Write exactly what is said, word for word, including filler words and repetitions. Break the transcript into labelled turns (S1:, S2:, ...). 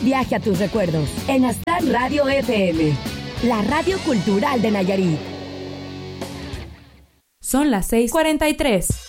S1: Viaje a tus recuerdos en Aztlán Radio F M, la radio cultural de Nayarit.
S2: Son las seis cuarenta y tres.